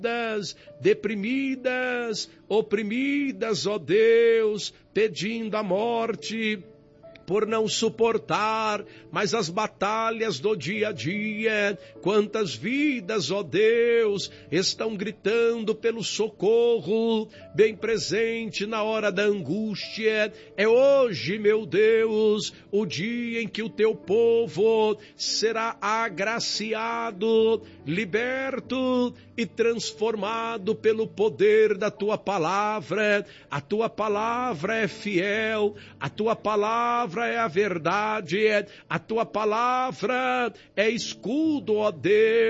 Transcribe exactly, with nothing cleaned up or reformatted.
deprimidas, oprimidas, ó Deus, pedindo a morte, por não suportar mais as batalhas do dia a dia. Quantas vidas, ó Deus, estão gritando pelo socorro, bem presente na hora da angústia. É hoje, meu Deus, o dia em que o teu povo será agraciado, liberto e transformado pelo poder da tua palavra. A tua palavra é fiel, a tua palavra é a verdade, a tua palavra é escudo, ó Deus.